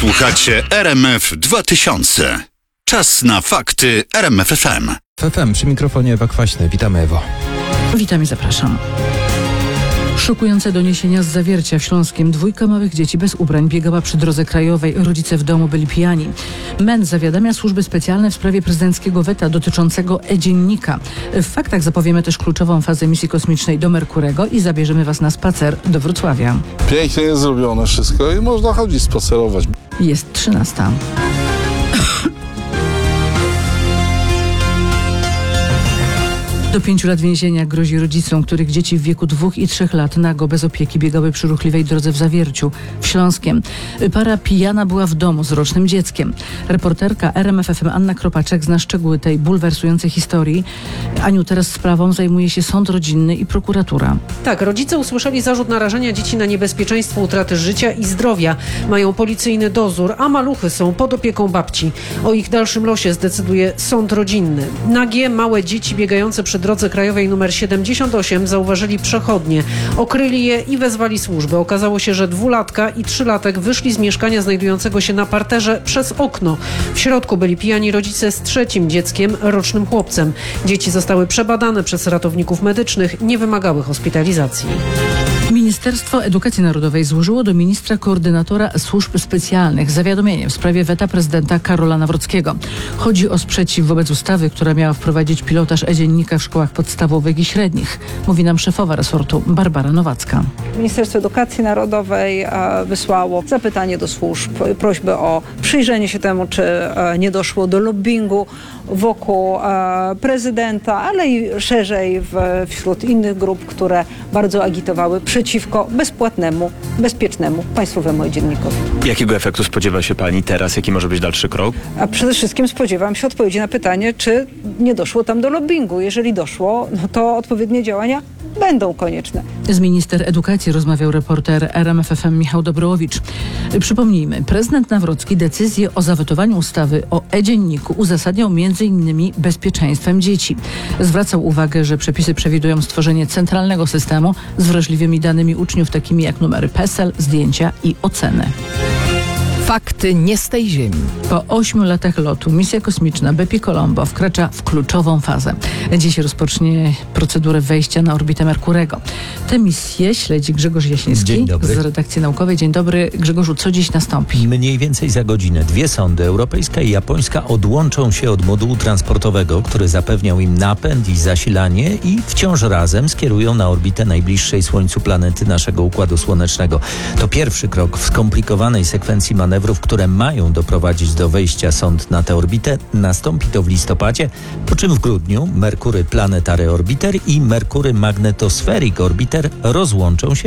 Słuchacie RMF 2000. Czas na fakty RMF FM. FM przy mikrofonie Ewa Kwaśny. Witamy, Ewo. Witam i zapraszam. Szokujące doniesienia z Zawiercia w Śląskiem. 2 małych dzieci bez ubrań biegała przy drodze krajowej. Rodzice w domu byli pijani. MEN zawiadamia służby specjalne w sprawie prezydenckiego weta dotyczącego e-dziennika. W faktach zapowiemy też kluczową fazę misji kosmicznej do Merkurego i zabierzemy Was na spacer do Wrocławia. Pięknie jest zrobione wszystko i można chodzić, spacerować. Jest 13. Do 5 lat więzienia grozi rodzicom, których dzieci w wieku 2 i 3 lat nago bez opieki biegały przy ruchliwej drodze w Zawierciu, w Śląskiem. Para pijana była w domu z rocznym dzieckiem. Reporterka RMF FM Anna Kropaczek zna szczegóły tej bulwersującej historii. Aniu, teraz sprawą zajmuje się sąd rodzinny i prokuratura. Tak, rodzice usłyszeli zarzut narażenia dzieci na niebezpieczeństwo utraty życia i zdrowia. Mają policyjny dozór, a maluchy są pod opieką babci. O ich dalszym losie zdecyduje sąd rodzinny. Nagie, małe dzieci biegające przy drodze krajowej nr 78 zauważyli przechodnie. Okryli je i wezwali służby. Okazało się, że 2-latka i 3-latek wyszli z mieszkania znajdującego się na parterze przez okno. W środku byli pijani rodzice z 3. dzieckiem, rocznym chłopcem. Dzieci zostały przebadane przez ratowników medycznych, nie wymagały hospitalizacji. Ministerstwo Edukacji Narodowej złożyło do ministra koordynatora służb specjalnych zawiadomienie w sprawie weta prezydenta Karola Nawrockiego. Chodzi o sprzeciw wobec ustawy, która miała wprowadzić pilotaż e-dziennika w szkołach podstawowych i średnich. Mówi nam szefowa resortu Barbara Nowacka. Ministerstwo Edukacji Narodowej wysłało zapytanie do służb, prośbę o przyjrzenie się temu, czy nie doszło do lobbingu wokół prezydenta, ale i szerzej wśród innych grup, które bardzo agitowały przeciwko bezpłatnemu, bezpiecznemu państwowemu e-dziennikowi. Jakiego efektu spodziewa się pani teraz? Jaki może być dalszy krok? A przede wszystkim spodziewam się odpowiedzi na pytanie, czy nie doszło tam do lobbingu. Jeżeli doszło, no to odpowiednie działania będą konieczne. Z minister edukacji rozmawiał reporter RMF FM Michał Dobrołowicz. Przypomnijmy, prezydent Nawrocki decyzję o zawetowaniu ustawy o e-dzienniku uzasadniał m.in. bezpieczeństwem dzieci. Zwracał uwagę, że przepisy przewidują stworzenie centralnego systemu z wrażliwymi danymi uczniów, takimi jak numery PESEL, zdjęcia i oceny. Fakty nie z tej ziemi. Po 8 latach lotu misja kosmiczna Bepi-Colombo wkracza w kluczową fazę. Dziś rozpocznie procedurę wejścia na orbitę Merkurego. Tę misję śledzi Grzegorz Jaśniewski Dzień dobry. z redakcji naukowej. Dzień dobry, Grzegorzu. Co dziś nastąpi? Mniej więcej za godzinę 2 sondy, europejska i japońska, odłączą się od modułu transportowego, który zapewniał im napęd i zasilanie, i wciąż razem skierują na orbitę najbliższej Słońcu planety naszego Układu Słonecznego. To pierwszy krok w skomplikowanej sekwencji manewrów, które mają doprowadzić do wejścia sond na tę orbitę. Nastąpi to w listopadzie, po czym w grudniu Mercury Planetary Orbiter i Mercury Magnetospheric Orbiter rozłączą się